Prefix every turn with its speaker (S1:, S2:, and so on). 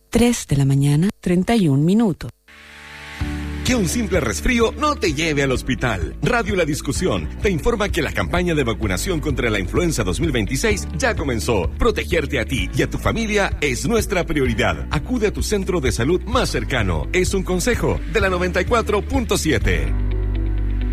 S1: 3 de la mañana, 31 minutos.
S2: Que un simple resfrío no te lleve al hospital. Radio La Discusión te informa que la campaña de vacunación contra la influenza 2026 ya comenzó. Protegerte a ti y a tu familia es nuestra prioridad. Acude a tu centro de salud más cercano. Es un consejo de la 94.7.